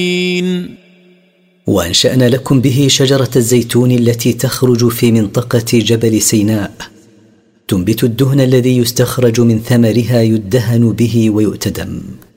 وأنشأنا لكم به شجرة الزيتون التي تخرج في منطقة جبل سيناء، تنبت الدهن الذي يستخرج من ثمرها يدهن به ويؤتدم.